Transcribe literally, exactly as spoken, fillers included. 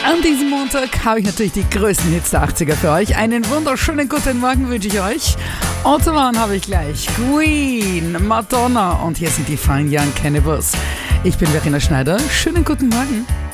An diesem Montag habe ich natürlich die größten Hits der achtziger für euch. Einen wunderschönen guten Morgen wünsche ich euch. Autobahn habe ich gleich. Queen, Madonna und hier sind die Fine Young Cannibals. Ich bin Verena Schneider. Schönen guten Morgen.